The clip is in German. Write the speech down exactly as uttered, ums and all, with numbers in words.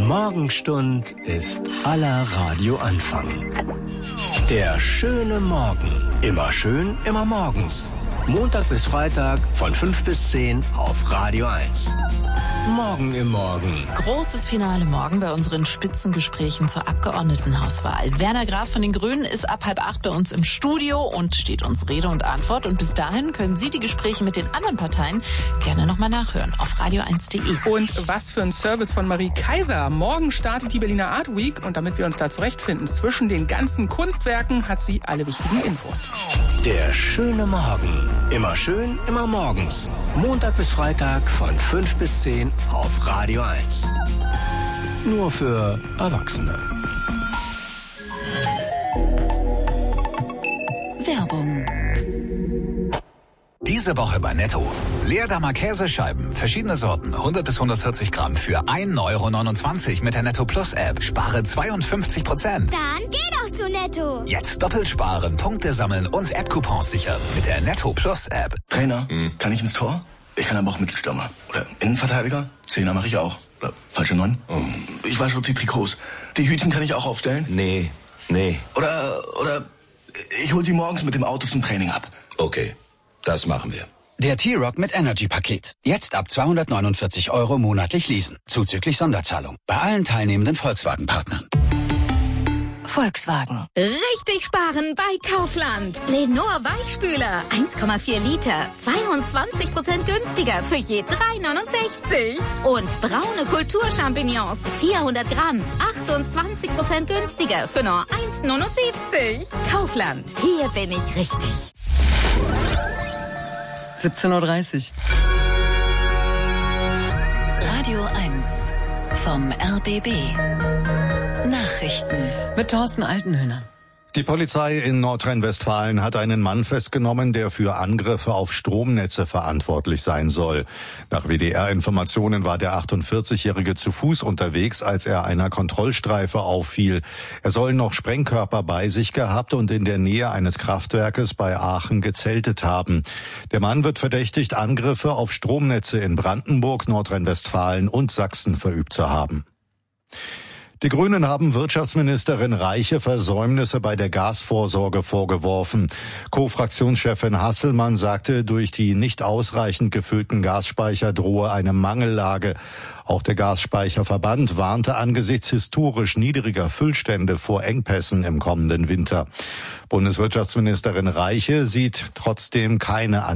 Morgenstund ist aller Radioanfang. Der schöne Morgen. Immer schön, immer morgens. Montag bis Freitag von fünf bis zehn auf Radio eins. Morgen im Morgen. Großes Finale morgen bei unseren Spitzengesprächen zur Abgeordnetenhauswahl. Werner Graf von den Grünen ist ab halb acht bei uns im Studio und steht uns Rede und Antwort. Und bis dahin können Sie die Gespräche mit den anderen Parteien gerne nochmal nachhören auf radio eins punkt de. Und was für ein Service von Marie Kaiser. Morgen startet die Berliner Art Week und damit wir uns da zurechtfinden zwischen den ganzen Kunstwerken, hat sie alle wichtigen Infos. Der schöne Morgen. Immer schön, immer morgens. Montag bis Freitag von fünf bis zehn auf Radio eins. Nur für Erwachsene. Werbung. Diese Woche bei Netto. Leerdammer Käsescheiben, verschiedene Sorten, hundert bis hundertvierzig Gramm für ein Euro neunundzwanzig mit der Netto Plus App. Spare zweiundfünfzig Prozent. Dann geh doch zu Netto. Jetzt doppelt sparen, Punkte sammeln und App-Coupons sichern mit der Netto Plus App. Trainer, hm. kann ich ins Tor? Ich kann aber auch Mittelstürmer. Oder Innenverteidiger? Zehner mache ich auch. Oder falsche Neun? Oh. Ich wasche die Trikots. Die Hütchen kann ich auch aufstellen? Nee, nee. Oder, oder ich hol sie morgens mit dem Auto zum Training ab. Okay, das machen wir. Der T-Rock mit Energy-Paket. Jetzt ab zweihundertneunundvierzig Euro monatlich leasen. Zuzüglich Sonderzahlung. Bei allen teilnehmenden Volkswagen-Partnern. Volkswagen. Richtig sparen bei Kaufland. Lenor Weichspüler. eins Komma vier Liter. zweiundzwanzig Prozent günstiger für je drei neunundsechzig. Und braune Kulturchampignons. vierhundert Gramm. achtundzwanzig Prozent günstiger für nur eins neunundsiebzig. Kaufland. Hier bin ich richtig. siebzehn Uhr dreißig. Radio eins vom R B B. Nachrichten mit Thorsten Altenhöhner. Die Polizei in Nordrhein-Westfalen hat einen Mann festgenommen, der für Angriffe auf Stromnetze verantwortlich sein soll. Nach W D R-Informationen war der achtundvierzigjährige zu Fuß unterwegs, als er einer Kontrollstreife auffiel. Er soll noch Sprengkörper bei sich gehabt und in der Nähe eines Kraftwerkes bei Aachen gezeltet haben. Der Mann wird verdächtigt, Angriffe auf Stromnetze in Brandenburg, Nordrhein-Westfalen und Sachsen verübt zu haben. Die Grünen haben Wirtschaftsministerin Reiche Versäumnisse bei der Gasvorsorge vorgeworfen. Co-Fraktionschefin Hasselmann sagte, durch die nicht ausreichend gefüllten Gasspeicher drohe eine Mangellage. Auch der Gasspeicherverband warnte angesichts historisch niedriger Füllstände vor Engpässen im kommenden Winter. Bundeswirtschaftsministerin Reiche sieht trotzdem keine